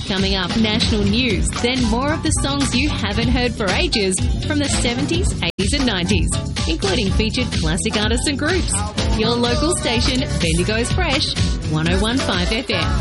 Coming up, national news, then more of the songs you haven't heard for ages from the 70s, 80s and 90s, including featured classic artists and groups. Your local station, Bendigo's Fresh, 101.5 FM.